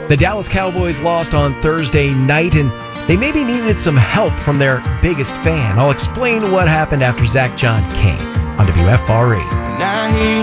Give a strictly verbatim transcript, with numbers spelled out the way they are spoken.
The Dallas Cowboys lost on Thursday night, and they maybe needed some help from their biggest fan. I'll explain what happened after Zach John came on W F R E.